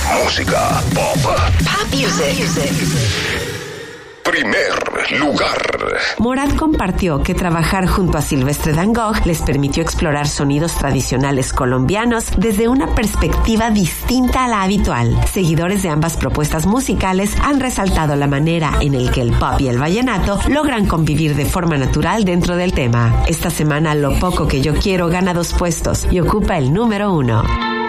Música pop. Pop music. Primer lugar. Morat compartió que trabajar junto a Silvestre Dangond les permitió explorar sonidos tradicionales colombianos desde una perspectiva distinta a la habitual. Seguidores de ambas propuestas musicales han resaltado la manera en el que el pop y el vallenato logran convivir de forma natural dentro del tema. Esta semana Lo Poco Que Yo Quiero gana 2 puestos y ocupa el número 1.